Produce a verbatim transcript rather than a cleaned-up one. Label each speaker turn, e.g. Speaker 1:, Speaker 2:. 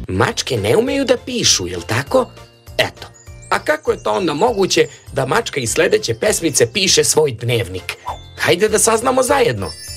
Speaker 1: Mačke ne umeju da pišu, jel tako? Eto, a kako je to onda moguće da mačka iz sledeće pesmice piše svoj dnevnik? Hajde da saznamo zajedno.